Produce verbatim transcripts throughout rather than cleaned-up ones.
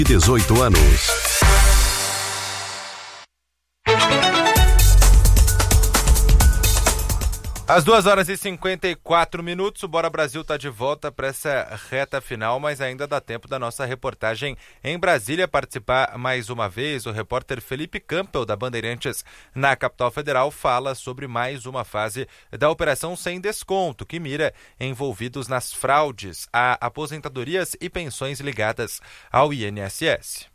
dezoito anos. Às duas horas e cinquenta e quatro minutos, o Bora Brasil está de volta para essa reta final, mas ainda dá tempo da nossa reportagem em Brasília participar mais uma vez. O repórter Felipe Campbell, da Bandeirantes, na capital federal, fala sobre mais uma fase da Operação Sem Desconto, que mira envolvidos nas fraudes a aposentadorias e pensões ligadas ao I N S S.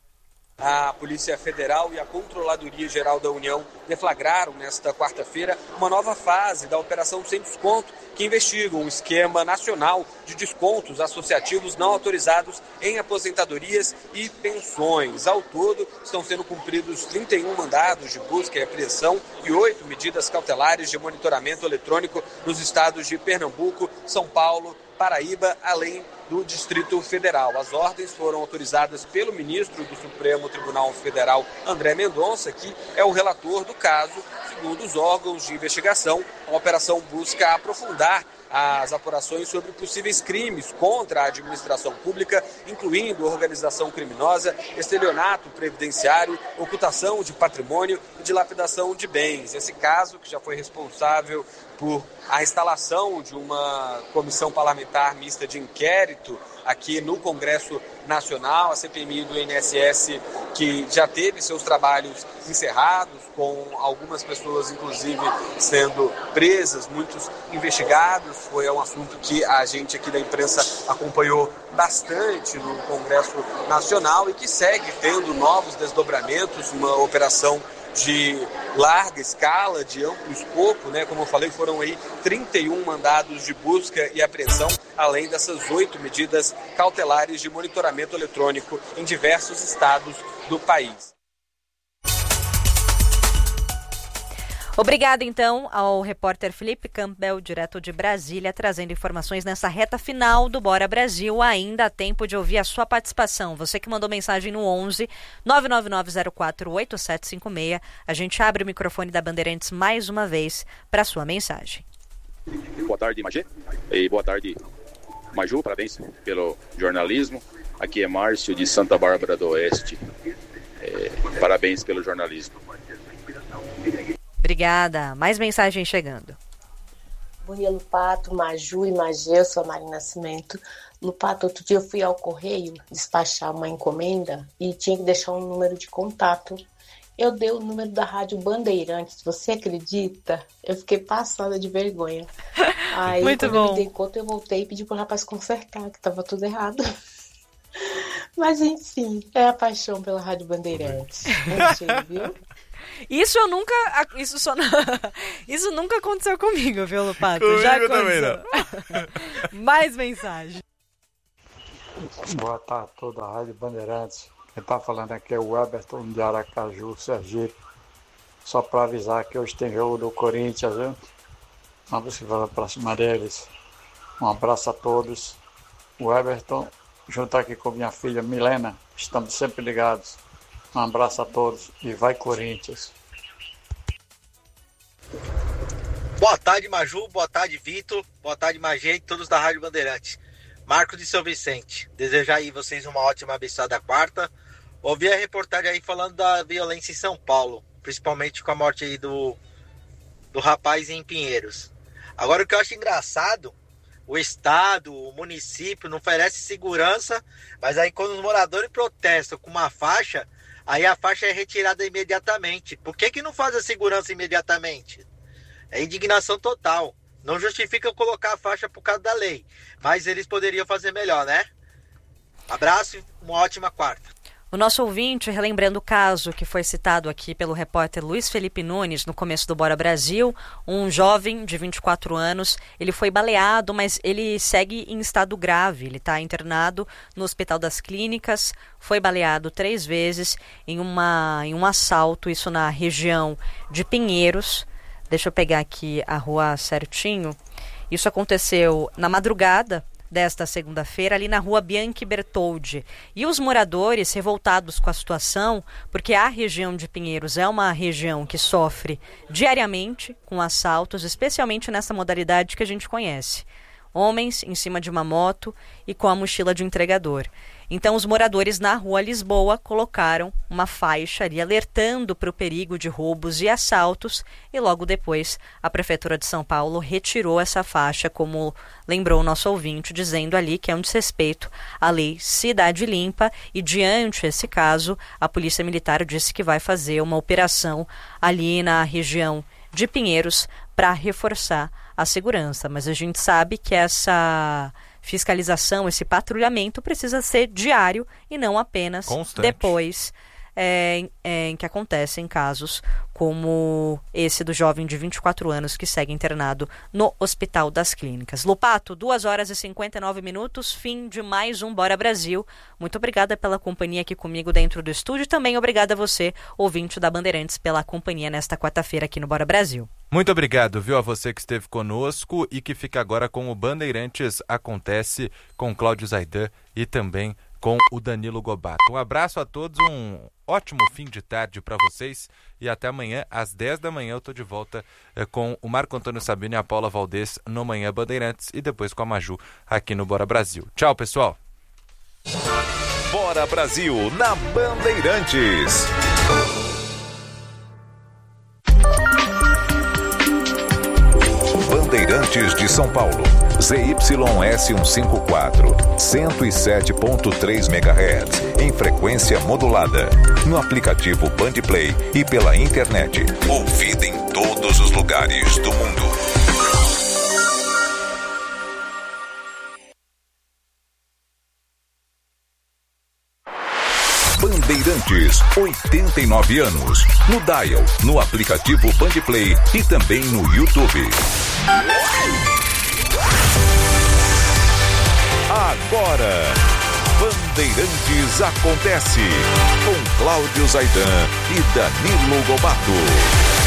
A Polícia Federal e a Controladoria Geral da União deflagraram nesta quarta-feira uma nova fase da Operação Sem Desconto, que investiga um esquema nacional de descontos associativos não autorizados em aposentadorias e pensões. Ao todo, estão sendo cumpridos trinta e um mandados de busca e apreensão e oito medidas cautelares de monitoramento eletrônico nos estados de Pernambuco, São Paulo, Paraíba, além do Distrito Federal. As ordens foram autorizadas pelo ministro do Supremo Tribunal Federal, André Mendonça, que é o relator do caso. Segundo os órgãos de investigação, a operação busca aprofundar as apurações sobre possíveis crimes contra a administração pública, incluindo organização criminosa, estelionato previdenciário, ocultação de patrimônio e dilapidação de bens. Esse caso, que já foi responsável por a instalação de uma comissão parlamentar mista de inquérito aqui no Congresso Nacional, a C P M I do I N S S, que já teve seus trabalhos encerrados, com algumas pessoas, inclusive, sendo presas, muitos investigados. Foi um assunto que a gente aqui da imprensa acompanhou bastante no Congresso Nacional e que segue tendo novos desdobramentos, uma operação de larga escala, de amplo escopo, né? Como eu falei, foram aí trinta e um mandados de busca e apreensão, além dessas oito medidas cautelares de monitoramento eletrônico em diversos estados do país. Obrigada, então, ao repórter Felipe Campbell, direto de Brasília, trazendo informações nessa reta final do Bora Brasil. Ainda há tempo de ouvir a sua participação. Você que mandou mensagem no onze, nove nove nove zero quatro, oito sete cinco seis. A gente abre o microfone da Bandeirantes mais uma vez para a sua mensagem. Boa tarde, Magê. E boa tarde, Maju. Parabéns pelo jornalismo. Aqui é Márcio, de Santa Bárbara do Oeste. É, parabéns pelo jornalismo. Obrigada. Mais mensagem chegando. Bom dia, Lupato, Maju e Magê, eu sou a Mari Nascimento. Lupato, outro dia eu fui ao correio despachar uma encomenda e tinha que deixar um número de contato. Eu dei o número da Rádio Bandeirantes, você acredita? Eu fiquei passada de vergonha. Aí, muito quando bom. eu me dei conta, eu voltei e pedi pro rapaz consertar, que tava tudo errado. Mas enfim, é a paixão pela Rádio Bandeirantes. Mentira, viu? Isso eu nunca. Isso, só, isso nunca aconteceu comigo, viu, Lupato? Comigo Já também aconteceu. Mais mensagem. Boa tarde a toda a Rádio Bandeirantes. Quem está falando aqui é o Everton de Aracaju, Sergipe. Só para avisar que hoje tem jogo do Corinthians, viu? Vamos para pra cima deles. Um abraço a todos. O Everton, junto aqui com minha filha Milena, estamos sempre ligados. Um abraço a todos e vai Corinthians. Boa tarde, Maju. Boa tarde, Vitor. Boa tarde, Magê e todos da Rádio Bandeirantes. Marco de São Vicente. Desejar aí vocês uma ótima abençoada quarta. Ouvi a reportagem aí falando da violência em São Paulo, principalmente com a morte aí do, do rapaz em Pinheiros. Agora, o que eu acho engraçado, o Estado, o município não oferece segurança, mas aí quando os moradores protestam com uma faixa, aí a faixa é retirada imediatamente. Por que que não faz a segurança imediatamente? É indignação total. Não justifica colocar a faixa por causa da lei. Mas eles poderiam fazer melhor, né? Abraço e uma ótima quarta. O nosso ouvinte, relembrando o caso que foi citado aqui pelo repórter Luiz Felipe Nunes no começo do Bora Brasil, um jovem de vinte e quatro anos, ele foi baleado, mas ele segue em estado grave. Ele está internado no Hospital das Clínicas, foi baleado três vezes em, uma, em um assalto, isso na região de Pinheiros. Deixa eu pegar aqui a rua certinho. Isso aconteceu na madrugada desta segunda-feira, ali na rua Bianchi Bertoldi. E os moradores revoltados com a situação, porque a região de Pinheiros é uma região que sofre diariamente com assaltos, especialmente nessa modalidade que a gente conhece. Homens em cima de uma moto e com a mochila de entregador. Então, os moradores na Rua Lisboa colocaram uma faixa ali alertando para o perigo de roubos e assaltos e logo depois a Prefeitura de São Paulo retirou essa faixa, como lembrou o nosso ouvinte, dizendo ali que é um desrespeito à lei Cidade Limpa e diante desse caso, a Polícia Militar disse que vai fazer uma operação ali na região de Pinheiros para reforçar a segurança. Mas a gente sabe que essa fiscalização, esse patrulhamento precisa ser diário e não apenas constante. Depois é, é, em que acontecem casos como esse do jovem de vinte e quatro anos que segue internado no Hospital das Clínicas. Lopato, duas horas e cinquenta e nove minutos, fim de mais um Bora Brasil. Muito obrigada pela companhia aqui comigo dentro do estúdio e também obrigada a você, ouvinte da Bandeirantes, pela companhia nesta quarta-feira aqui no Bora Brasil. Muito obrigado, viu, a você que esteve conosco e que fica agora com o Bandeirantes Acontece com Cláudio Zaidan e também com o Danilo Gobato. Um abraço a todos, um ótimo fim de tarde para vocês e até amanhã às dez da manhã eu tô de volta eh, com o Marco Antônio Sabino e a Paula Valdez no Manhã Bandeirantes e depois com a Maju aqui no Bora Brasil. Tchau, pessoal! Bora Brasil na Bandeirantes. Bandeirantes de São Paulo, Z Y S cento e cinquenta e quatro, cento e sete ponto três megahertz, em frequência modulada, no aplicativo Bandplay e pela internet, ouvida em todos os lugares do mundo. Bandeirantes, oitenta e nove anos. No Dial, no aplicativo Bandplay e também no YouTube. Agora, Bandeirantes Acontece, com Cláudio Zaidan e Danilo Gobato.